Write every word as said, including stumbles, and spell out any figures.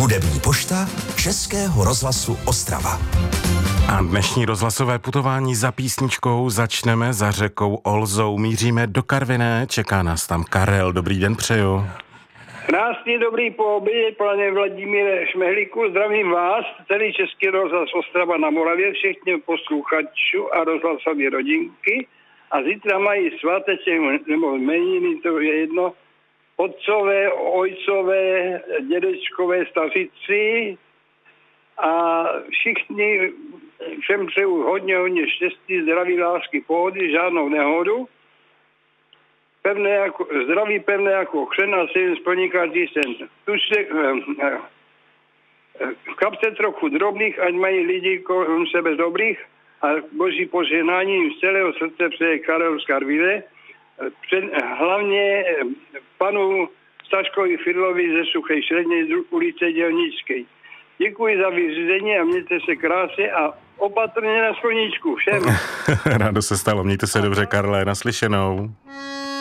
Hudební pošta Českého rozhlasu Ostrava. A dnešní rozhlasové putování za písničkou začneme za řekou Olzou. Míříme do Karviné, čeká nás tam Karel. Dobrý den přeju. Krásný dobrý pooběd, pane Vladimíre Šmehlíku, zdravím vás, celý Český rozhlas Ostrava na Moravě, všechny posluchačů a rozhlasové rodinky. A zítra mají sváteček, nebo jmeniny, to je jedno, otcové, ojcové, dědečkové, stařici a všichni, všem přeju hodně, hodně štěstí, zdraví, lásky, pohody, žádnou nehodu. Pevné jako, zdraví pevné jako křen a se jim splní každý sen. Tu se, v kapce trochu drobných, ať mají lidi kolem sebe dobrých a boží požehnání jim z celého srdce přeje Karel z Karviné. Hlavně panu Staškovi Fidlovi ze Suché Šredně ulice Dělnické. Děkuji za vyřízení a mějte se krásně a opatrně na sluníčku všem. Rádo se stalo, mějte se dobře, Karle, naslyšenou.